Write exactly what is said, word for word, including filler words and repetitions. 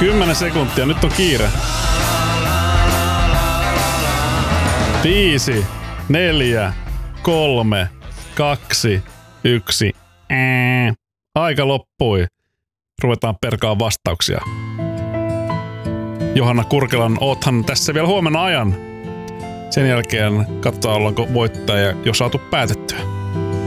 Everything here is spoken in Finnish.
Kymmenen sekuntia, nyt on kiire. Viisi, neljä, kolme, kaksi, yksi. Ää. Aika loppui. Ruvetaan perkaan vastauksia. Johanna Kurkelan, oothan tässä vielä huomenna ajan. Sen jälkeen katsotaan, ollaanko voittaja jo saatu päätettyä.